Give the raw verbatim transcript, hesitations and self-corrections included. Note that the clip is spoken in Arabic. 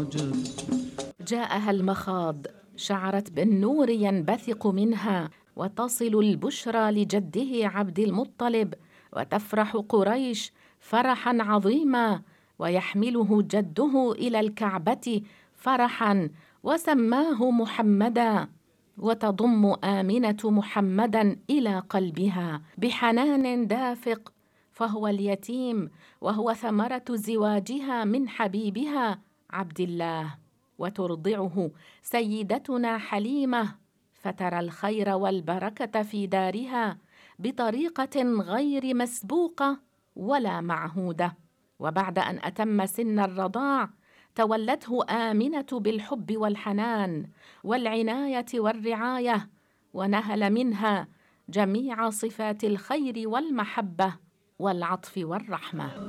جاءها المخاض، شعرت بالنور ينبثق منها، وتصل البشرى لجده عبد المطلب، وتفرح قريش فرحا عظيما، ويحمله جده إلى الكعبة فرحا وسماه محمدا، وتضم آمنة محمدا إلى قلبها بحنان دافق، فهو اليتيم وهو ثمرة زواجها من حبيبها عبد الله، وترضعه سيدتنا حليمة، فترى الخير والبركة في دارها بطريقة غير مسبوقة ولا معهودة. وبعد أن أتم سن الرضاع تولته آمنة بالحب والحنان والعناية والرعاية، ونهل منها جميع صفات الخير والمحبة والعطف والرحمة.